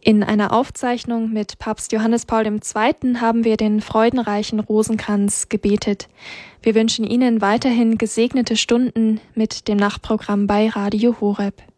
In einer Aufzeichnung mit Papst Johannes Paul II. Haben wir den freudenreichen Rosenkranz gebetet. Wir wünschen Ihnen weiterhin gesegnete Stunden mit dem Nachtprogramm bei Radio Horeb.